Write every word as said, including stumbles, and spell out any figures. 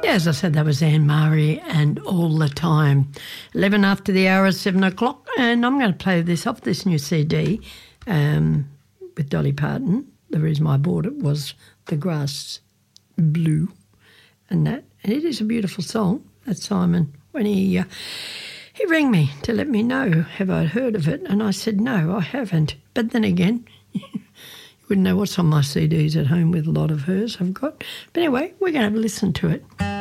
Yeah, as I said, that was Anne-Marie and All the Time. eleven after the hour is seven o'clock, and I'm going to play this off this new C D um, with Dolly Parton. The reason I bought it was The Grass Blue and that. And it is a beautiful song. That's Simon, when he, uh, he rang me to let me know, have I heard of it? And I said, no, I haven't. But then again, you wouldn't know what's on my C Ds at home with a lot of hers I've got. But anyway, we're going to have a listen to it.